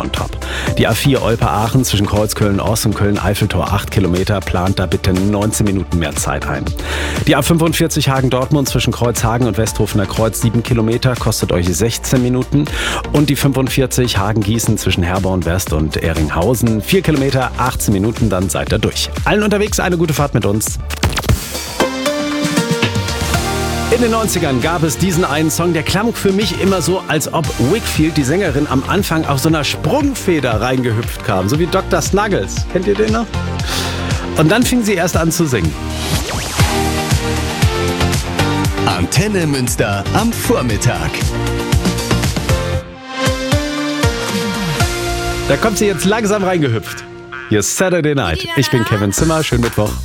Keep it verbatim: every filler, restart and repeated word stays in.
on top. Die A vier Olpe-Aachen zwischen Kreuz Köln-Ost und Köln-Eiffeltor acht Kilometer, plant da bitte neunzehn Minuten mehr Zeit ein. Die A fünfundvierzig Hagen-Dortmund zwischen Kreuzhagen und Westhofener Kreuz sieben Kilometer, kostet euch sechzehn Minuten. Und die fünfundvierzig Hagen-Gießen zwischen Herborn-West und Ehringhausen vier Kilometer, achtzehn Minuten, dann seid ihr durch. Allen unterwegs eine gute Fahrt mit uns. In den neunzigern gab es diesen einen Song, der klang für mich immer so, als ob Wakefield, die Sängerin, am Anfang auf so einer Sprungfeder reingehüpft kam, so wie Doktor Snuggles. Kennt ihr den noch? Und dann fing sie erst an zu singen. Antenne Münster am Vormittag. Da kommt sie jetzt langsam reingehüpft. Hier ist Saturday Night. Ich bin Kevin Zimmer. Schönen Mittwoch.